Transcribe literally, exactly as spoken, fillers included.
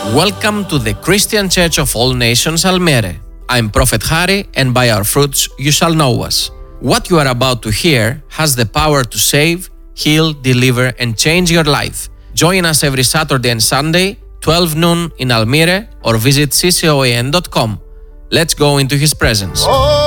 Welcome to the Christian Church of All Nations Almere. I'm Prophet Harry, and by our fruits you shall know us. What you are about to hear has the power to save, heal, deliver, and change your life. Join us every Saturday and Sunday, twelve noon in Almere, or visit c c o a n dot com. Let's go into His presence.